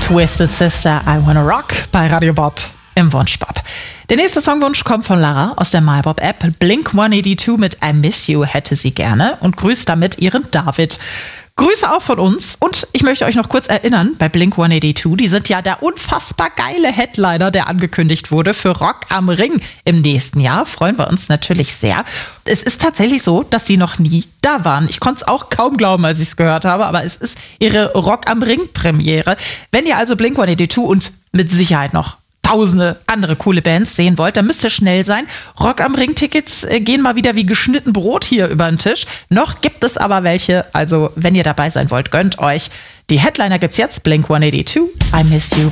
Twisted Sister, I Wanna Rock bei Radio Bob im Wunschbob. Der nächste Songwunsch kommt von Lara aus der MyBob-App. Blink-182 mit I Miss You hätte sie gerne und grüßt damit ihren David. Grüße auch von uns und ich möchte euch noch kurz erinnern, bei Blink-182, die sind ja der unfassbar geile Headliner, der angekündigt wurde für Rock am Ring im nächsten Jahr. Freuen wir uns natürlich sehr. Es ist tatsächlich so, dass sie noch nie da waren. Ich konnte es auch kaum glauben, als ich es gehört habe, aber es ist ihre Rock am Ring Premiere. Wenn ihr also Blink-182 und mit Sicherheit noch tausende andere coole Bands sehen wollt, dann müsst ihr schnell sein. Rock am Ring-Tickets gehen mal wieder wie geschnitten Brot hier über den Tisch. Noch gibt es aber welche, also wenn ihr dabei sein wollt, gönnt euch. Die Headliner gibt's jetzt, Blink-182, I Miss You.